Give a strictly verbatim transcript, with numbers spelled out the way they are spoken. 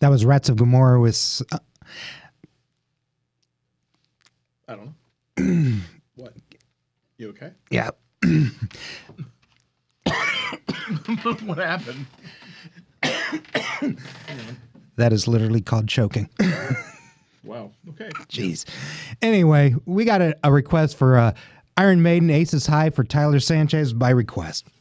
That was Rats of Gomorrah with... Uh, I don't know. What? You okay? yeah. What happened? That is literally called choking. Wow. Okay. Jeez. Anyway, we got a, a request for uh, Iron Maiden Aces High for Tyler Sanchez by request.